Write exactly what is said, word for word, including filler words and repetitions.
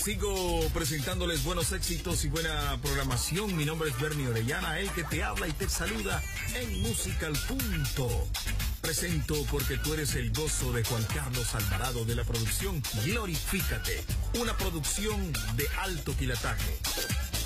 Sigo presentándoles buenos éxitos y buena programación. Mi nombre es Bernie Orellana, el que te habla y te saluda en Música al Punto. Presento Porque tú eres el gozo de Juan Carlos Alvarado de la producción Glorifícate, una producción de alto quilataje.